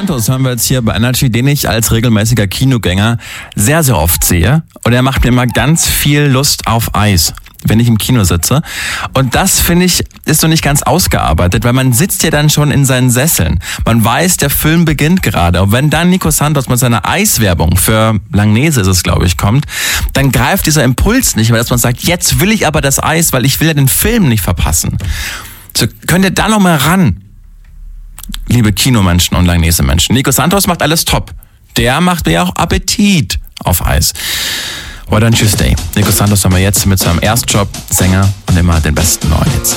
Santos hören wir jetzt hier bei Energy, den ich als regelmäßiger Kinogänger sehr, sehr oft sehe. Und er macht mir immer ganz viel Lust auf Eis, wenn ich im Kino sitze. Und das, finde ich, ist so nicht ganz ausgearbeitet, weil man sitzt ja dann schon in seinen Sesseln. Man weiß, der Film beginnt gerade. Und wenn dann Nico Santos mit seiner Eiswerbung für Langnese ist es, glaube ich, kommt, dann greift dieser Impuls nicht, weil dass man sagt, jetzt will ich aber das Eis, weil ich will ja den Film nicht verpassen. So, könnt ihr da noch mal ran, liebe Kinomenschen und Langnese-Menschen. Nico Santos macht alles top. Der macht mir auch Appetit auf Eis. Why Don't You Stay? Nico Santos haben wir jetzt mit seinem Erstjob, Sänger und immer den besten neuen Hits.